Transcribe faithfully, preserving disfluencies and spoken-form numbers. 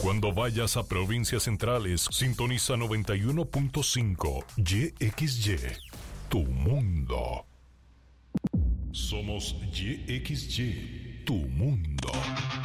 Cuando vayas a provincias centrales, sintoniza noventa y uno punto cinco Y X Y, tu mundo. Somos Y X Y, tu mundo.